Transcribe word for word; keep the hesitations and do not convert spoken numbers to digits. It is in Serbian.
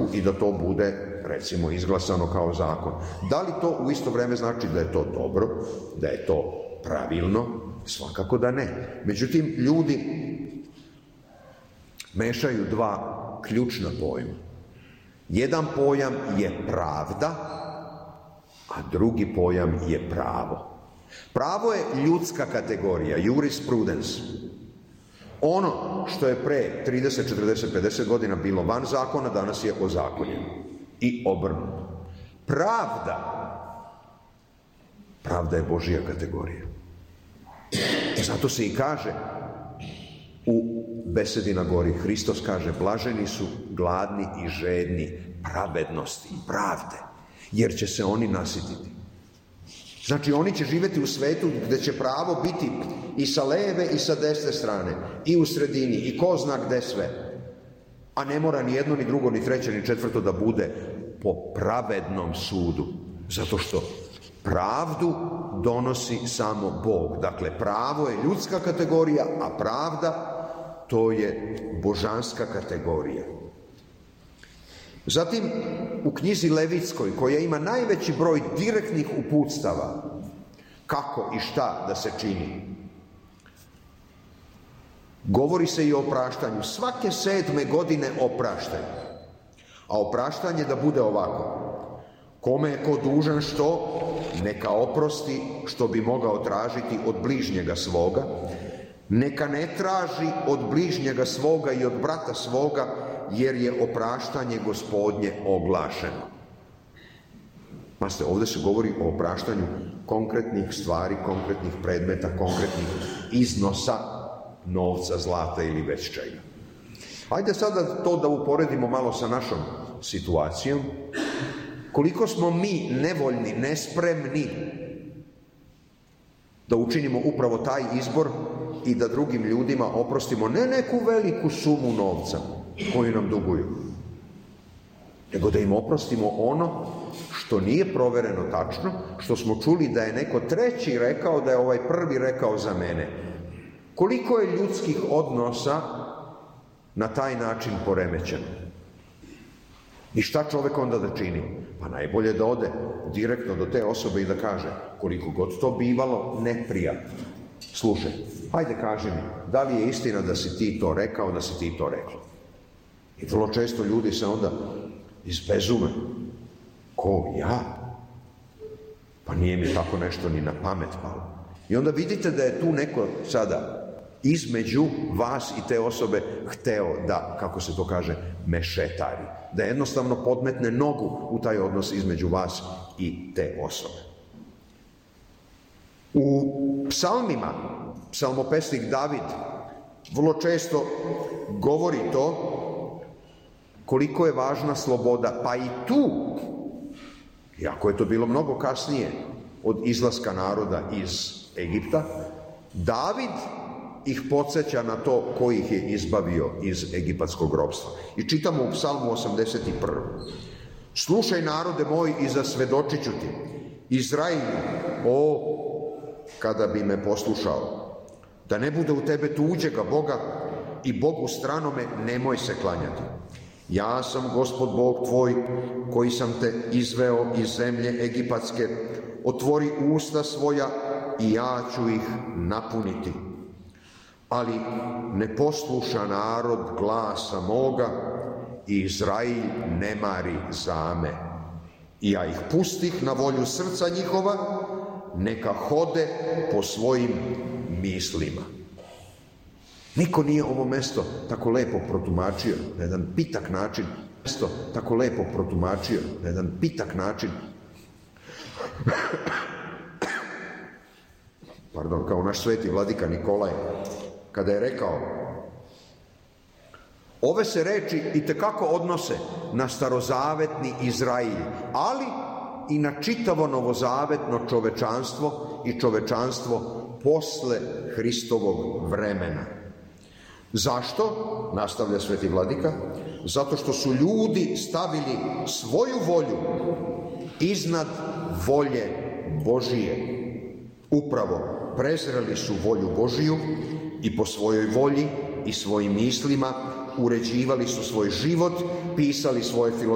i da to bude, recimo, izglasano kao zakon. Da li to u isto vreme znači da je to dobro, da je to pravilno? Svakako da ne. Međutim, ljudi mešaju dva ključna pojma. Jedan pojam je pravda, a drugi pojam je pravo. Pravo je ljudska kategorija, jurisprudens. Ono što je pre trideset, četrdeset, pedeset godina bilo van zakona, danas je ozakonjeno. I obrnuto. Pravda, pravda je Božja kategorija. Zato se i kaže u besedi na gori, Hristos kaže, blaženi su gladni i žedni pravednosti, pravde, jer će se oni nasititi. Znači, oni će živjeti u svetu gde će pravo biti i sa leve i sa desne strane, i u sredini, i ko zna gde sve. A ne mora ni jedno, ni drugo, ni treće, ni četvrto da bude po pravednom sudu. Zato što pravdu donosi samo Bog. Dakle, pravo je ljudska kategorija, a pravda to je božanska kategorija. Zatim, u knjizi Levitskoj, koja ima najveći broj direktnih uputstava kako i šta da se čini, govori se i o opraštanju. Svake sedme godine opraštaj. A opraštanje da bude ovako. Kome je ko dužan što, neka oprosti što bi mogao tražiti od bližnjega svoga, neka ne traži od bližnjega svoga i od brata svoga, jer je opraštanje Gospodnje oglašeno. Pazite, ovdje se govori o opraštanju konkretnih stvari, konkretnih predmeta, konkretnih iznosa novca, zlata ili već čega. Hajde sada to da uporedimo malo sa našom situacijom. Koliko smo mi nevoljni, nespremni da učinimo upravo taj izbor i da drugim ljudima oprostimo ne neku veliku sumu novca koju nam duguju, nego da im oprostimo ono što nije provereno tačno, što smo čuli da je neko treći rekao, da je ovaj prvi rekao za mene. Koliko je ljudskih odnosa na taj način poremećeno? I šta čovek onda da čini? Pa najbolje da ode direktno do te osobe i da kaže, koliko god to bivalo neprijatno. Slušaj, hajde kaži mi, da li je istina da si ti to rekao, da si ti to rekla? I vrlo često ljudi se onda izbezume. Ko, ja? Pa nije mi tako nešto ni na pamet palo. I onda vidite da je tu neko sada između vas i te osobe hteo da, kako se to kaže, mešetari. Da jednostavno podmetne nogu u taj odnos između vas i te osobe. U psalmima, psalmopesnik David vrlo često govori to koliko je važna sloboda, pa i tu, iako je to bilo mnogo kasnije od izlaska naroda iz Egipta, David ih podsjeća na to ko ih je izbavio iz egipatskog ropstva. I čitamo u psalmu osamdeset prvi. Slušaj, narode moj, i zasvedočit ću ti. Izrailju, o, kada bi me poslušao, da ne bude u tebe tuđega Boga i Bogu stranome nemoj se klanjati. Ja sam Gospod Bog tvoj, koji sam te izveo iz zemlje egipatske. Otvori usta svoja i ja ću ih napuniti. Ali ne posluša narod glasa moga i Izrail ne mari za me. I ja ih pustih na volju srca njihova, neka hode po svojim mislima. Niko nije ovo mesto tako lepo protumačio na jedan pitak način. Mesto tako lepo protumačio na jedan pitak način. Pardon, kao naš sveti vladika Nikolaj, kada je rekao, ove se reči itekako odnose na starozavetni Izrail, ali i na čitavo novozavetno čovečanstvo i čovečanstvo posle Hristovog vremena. Zašto? Nastavlja sveti vladika. Zato što su ljudi stavili svoju volju iznad volje Božije. Upravo prezreli su volju Božiju i po svojoj volji i svojim mislima uređivali su svoj život, pisali svoje filozofije,